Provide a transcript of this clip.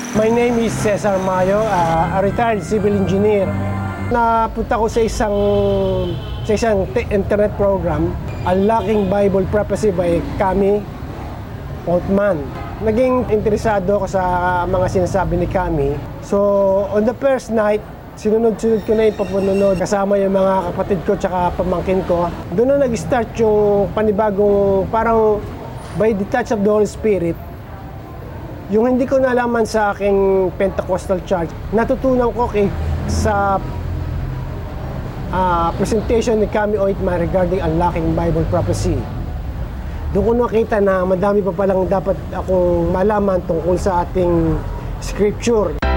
My name is Cesar Mayo, a retired civil engineer. Napunta ko sa isang internet program, Unlocking Bible Prophecy by Kami Altman. Naging interesado ako sa mga sinasabi ni Kami. So, on the first night, sinunod-sunod ko na yung papununod kasama yung mga kapatid ko tsaka pamangkin ko. Doon na nag-start yung panibagong parang by the touch of the Holy Spirit. Yung hindi ko nalaman sa aking Pentecostal church, natutunan ko sa presentation ni Kami Oitman regarding Unlocking Bible Prophecy. Doon ko nakita na madami pa palang dapat akong malaman tungkol sa ating scripture.